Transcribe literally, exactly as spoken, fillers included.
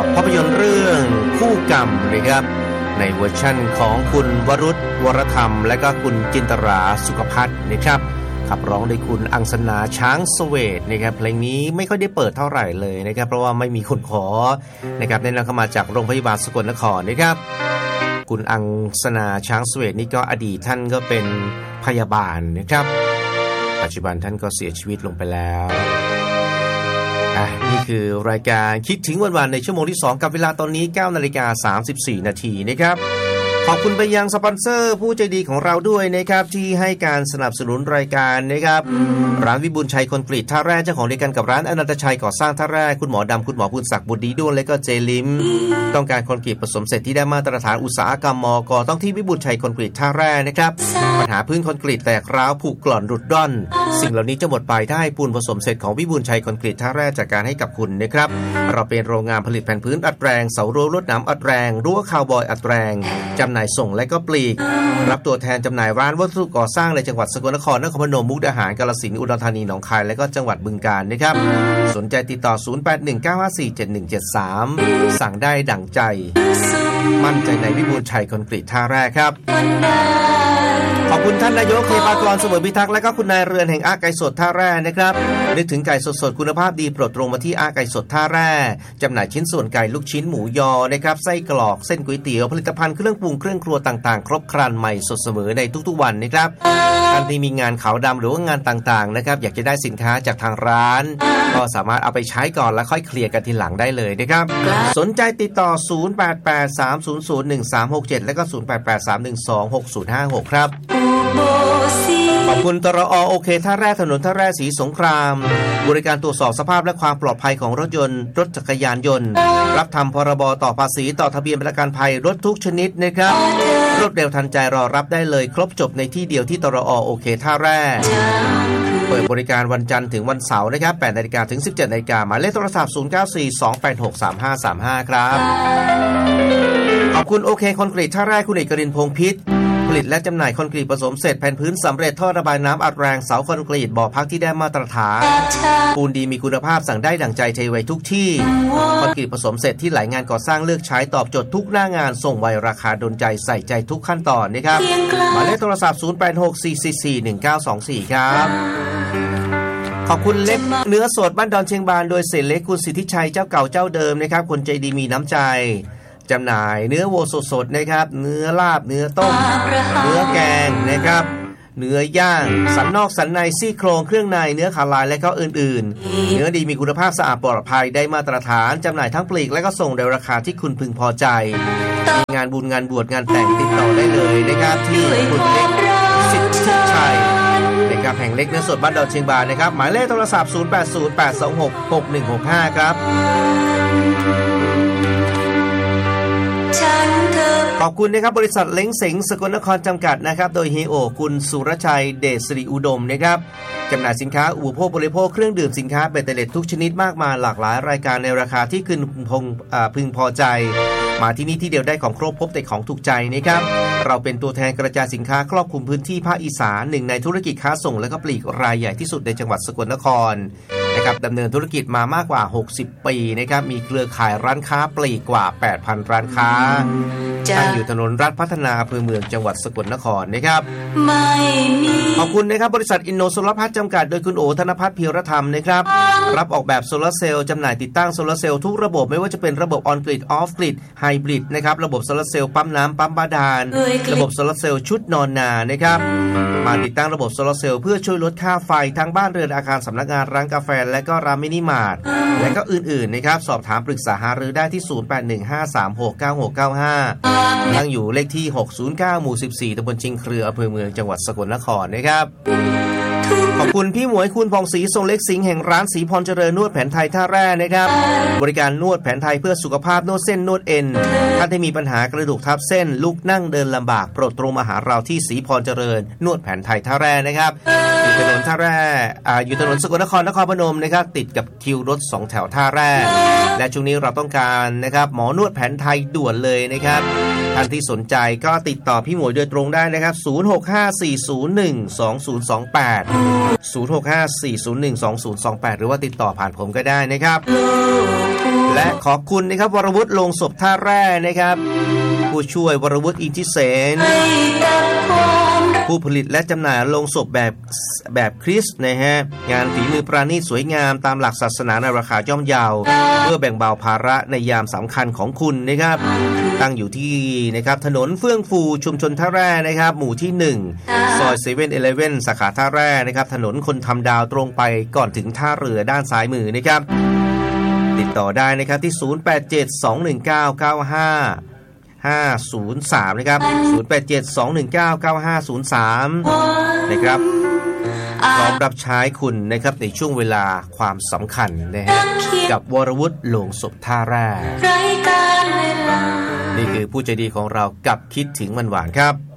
ภาพยนตร์เรื่องคู่กรรมนะครับในเวอร์ชั่นของคุณวรุษวรธรรมและก็คุณจินตราสุขภัทรนะครับขับร้องโดยคุณอังสนาช้างเสวตนะครับเพลงนี้ไม่ค่อยได้เปิดเท่าไหร่เลยนะครับเพราะว่าไม่มีคนขอนะครับแนะนำเข้ามาจากโรงพยาบาลสกลนครนะครับคุณอังสนาช้างเสวตนี่ก็อดีตท่านก็เป็นพยาบาลนะครับปัจจุบันท่านก็เสียชีวิตลงไปแล้วอ่ะนี่คือรายการคิดถึงวันๆในชั่วโมงที่สองกับเวลาตอนนี้ เก้านาฬิกาสามสิบสี่นาทีนะครับขอบคุณไปยังสปอนเซอร์ผู้ใจดีของเราด้วยนะครับที่ให้การสนับสนุนรายการนะครับร้านวิบูลย์ชัยคอนกรีตท่าแร่เจ้าของเดียวกันกับร้านอนันตชัยก่อสร้างท่าแร่คุณหมอดำคุณหมอบุญศักดิ์บุตรดีด้วนและก็เจลิมต้องการคอนกรีตผสมเสร็จที่ได้มาตรฐานอุตสาหกรรมมก.ต้องที่วิบูลย์ชัยคอนกรีตท่าแร่นะครับปัญหาพื้นคอนกรีตแตกร้าวผุกร่อนรุดร่อนสิ่งเหล่านี้จะหมดไปถ้าให้ปูนผสมเสร็จของวิบูลย์ชัยคอนกรีตท่าแร่จัดการให้กับคุณนะครับเราเป็นโรงงานผลิตแผ่นพื้นอัดแรงเสารั้วลวดหนามอัดแรงรั้วคาวบอยอัดแรงจำหน่ายส่งและก็ปลีกรับตัวแทนจำหน่ายร้านวัสดุก่อสร้างในจังหวัดสกลนครนครพนมมุกดาหารกาฬสินธุ์อุดรธานีหนองคายและก็จังหวัดบึงกาฬนะครับสนใจติดต่อศูนย์ แปด หนึ่ง เก้า ห้า สี่ เจ็ด หนึ่ง เจ็ด สามสั่งได้ดั่งใจมั่นใจในวิบูลย์ชัยคอนกรีตท่าแร่ครับขอบคุณท่านนายกเทพากรเสมอพิทักษ์และก็คุณนายเรือนแห่งอาไก่สดท่าแร่นะครับนึกถึงไก่สดๆคุณภาพดีโปรดตรงมาที่อาไก่สดท่าแร่จำหน่ายชิ้นส่วนไก่ลูกชิ้นหมูยอนะครับไส้กรอกเส้นก๋วยเตี๋ยวผลิตภัณฑ์เครื่องปรุงเครื่องครัวต่างๆครบครันใหม่สดเสมอในทุกๆวันนะครับท่านที่มีงานขาวดำหรือว่างานต่างๆนะครับอยากจะได้สินค้าจากทางร้านก็สามารถเอาไปใช้ก่อนแล้วค่อยเคลียร์กันทีหลังได้เลยนะครับสนใจติดต่อศูนย์ แปด แปด สาม ศูนย์ ศูนย์ หนึ่ง สาม หก เจ็ดและก็ศูนย์ แปด แปด สาม หนึ่ง สอง หก ศูนย์ ห้า หกครับขอบคุณตรอโอเคท่าแร่ถนนท่าแร่ศรีสงครามบริการตรวจสอบสภาพและความปลอดภัยของรถยนต์รถจักรยานยนต์รับทำพรบต่อภาษีต่อทะเบียนประกันภัยรถทุกชนิดนะครับรวดเร็วทันใจรอรับได้เลยครบจบในที่เดียวที่ตรอโอเคท่าแร่เปิดบริการวันจันทร์ถึงวันเสาร์นะครับ แปดนาฬิกา ถึง สิบเจ็ดนาฬิกาหมายเลขโทรศัพท์ศูนย์ เก้า สี่ สอง แปด หก สาม ห้า สาม ห้าครับขอบคุณโอเคคอนกรีตท่าแร่คุณเอกรินทร์พงษ์พิษผลิตและจำหน่ายคอนกรีตผสมเสร็จแผ่นพื้นสำเร็จท่อระบายน้ำอัดแรงเสาคอนกรีตบ่อพักที่ได้มาตรฐานปูนดีมีคุณภาพสั่งได้ดั่งใจเทไว้ทุกที่คอนกรีตผสมเสร็จที่หลายงานก่อสร้างเลือกใช้ตอบโจทย์ทุกหน้างานส่งไวราคาโดนใจใส่ใจทุกขั้นตอนนะครับหมายเลขโทรศัพท์ศูนย์ แปด หก สี่ สี่ สี่ หนึ่ง เก้า สอง สี่ครับขอบคุณเล็กเนื้อสดบ้านดอนเชียงบานโดยเสเล็กคุณสิทธิชัยเจ้าเก่าเจ้าเดิมนะครับคนใจดีมีน้ำใจจำหน่ายเนื้อวัวสดๆนะครับเนื้อลาบเนื้อต้มเนื้อแกงนะครับเนื้อย่างสันนอกสันในซี่โครงเครื่องในเนื้อขาลายและก็อื่นๆเนื้อดีมีคุณภาพสะอาดปลอดภัยได้มาตรฐานจำหน่ายทั้งปลีกและก็ส่งในราคาที่คุณพึงพอใจงานบุญงานบวชงานแต่งติดต่อได้เลยนะครับที่คุณเล็กสิทธิชัยนะครับแห่งเล็กเนื้อสดบ้านดอนเชียงบานนะครับหมายเลขโทรศัพท์ศูนย์ แปด ศูนย์ แปด สอง หก หก หนึ่ง หก ห้าครับขอบคุณนะครับบริษัทเล้งเสงสกลนครจำกัดนะครับโดยเฮโอคุณสุรชัยเดชสิริอุดมนะครับจำหน่ายสินค้าอุปโภคบริโภคเครื่องดื่มสินค้าเบตเตอร์เล็ตทุกชนิดมากมายหลากหลายรายการในราคาที่คุณพงพึงพอใจมาที่นี่ที่เดียวได้ของครบพบแต่ของถูกใจนะครับเราเป็นตัวแทนกระจายสินค้าครอบคลุมพื้นที่ภาคอีสานหนึ่งในธุรกิจค้าส่งและก็ปลีกรายใหญ่ที่สุดในจังหวัดสกลนครนะครับดำเนินธุรกิจมามากกว่าหกสิบปีนะครับมีเครือข่ายร้านค้าปลีกกว่า แปดพัน ร้านค้าตั้งอยู่ถนนรัฐพัฒนาอำเภอเมืองจังหวัดสกลนครนะครับขอบคุณนะครับบริษัทอินโนโซลาร์พัฒน์จำกัดโดยคุณโอธนภัทรเพียรธรรมนะครับรับออกแบบโซลาร์เซลล์จำหน่ายติดตั้งโซลาร์เซลล์ทุกระบบไม่ว่าจะเป็นระบบออนกริดออฟกริดไฮบริดนะครับระบบโซลาร์เซลล์ปั๊มน้ำปั๊มบาดาลระบบโซลาร์เซลล์ชุดนอนนานะครับมาติดตั้งระบบโซลาร์เซลล์เพื่อช่วยลดค่าไฟทั้งบ้านเรือนอาคารสำนักงานร้านกาแฟและก็ร้านมินิมาร์ทและก็อื่นๆนะครับสอบถามปรึกษาหารือได้ที่ศูนย์ แปด หนึ่ง ห้า สาม หก เก้า หก เก้า ห้าตั้งอยู่เลขที่หกศูนย์เก้าหมู่สิบสี่ตำบลชิงเครืออำเภอเมืองจังหวัดสกลนครนะครับขอบคุณพี่หมวยคุณพองศรีทรงเล็กสิงห์แห่งร้านศรีพรเจริญนวดแผนไทยท่าแร่นะครับบริการนวดแผนไทยเพื่อสุขภาพนวดเส้นนวดเอ็นท่านที่มีปัญหากระดูกทับเส้นลุกนั่งเดินลำบากโปรดตรงมาหาเราที่ศรีพรเจริญนวดแผนไทยท่าแร่นะครับอยู่ถนนท่าแร่อ่าอยู่ถนนสกลนครนครพนมนะครับติดกับคิวรถสองแถวท่าแร่และช่วงนี้เราต้องการนะครับหมอนวดแผนไทยด่วนเลยนะครับท่านที่สนใจก็ติดต่อพี่หมวยโดยตรงได้นะครับศูนย์ หก ห้า สี่ ศูนย์ หนึ่ง สอง ศูนย์ สอง แปด ศูนย์ หก ห้า สี่ ศูนย์ หนึ่ง สอง ศูนย์ สอง แปดหรือว่าติดต่อผ่านผมก็ได้นะครับและและขอบคุณนะครับวรวุฒิโลงศพท่าแร่นะครับผู้ช่วยวรวุฒิอินทิเสนผู้ผลิตและจำหน่ายโลงศพแบบแบบคริสต์นะฮะงานฝีมือประณีตสวยงามตามหลักศาสนาในราคาย่อมเยาเพื่อแบ่งเบาภาระในยามสำคัญของคุณนะครับตั้งอยู่ที่นะครับถนนเฟื่องฟูชุมชนท่าแร่นะครับหมู่ที่หนึ่งซอยเซเว่นอีเลฟเว่นสาขาท่าแร่นะครับถนนคนทำดาวตรงไปก่อนถึงท่าเรือด้านซ้ายมือนะครับติดต่อได้นะครับที่ศูนย์ แปด เจ็ด สอง หนึ่ง เก้า เก้า ห้า ห้า ศูนย์ สามนะครับศูนย์ แปด เจ็ด สอง หนึ่ง เก้า เก้า ห้า ศูนย์ สามนะครับพร้อมรับใช้คุณนะครับในช่วงเวลาความสำคัญนะฮะกับวรวุฒิโลงศพท่าแร่นี่คือผู้ใจดีของเรากับคิดถึงมันหวานครับ